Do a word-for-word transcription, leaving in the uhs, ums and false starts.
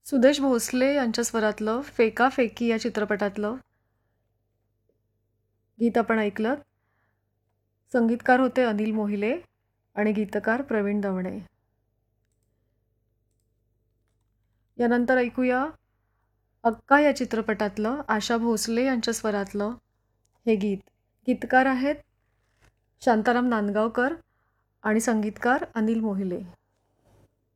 सुदेश भोसले यांच्या स्वरातलं फेका फेकी या चित्रपटातलं गीत आपण ऐकलं. संगीतकार होते अनिल मोहिले आणि गीतकार प्रवीण दवणे. यानंतर ऐकूया अक्का या चित्रपटातलं आशा भोसले यांच्या स्वरातलं हे गीत. गीतकार आहेत शांताराम नांदगावकर आणि संगीतकार अनिल मोहिले.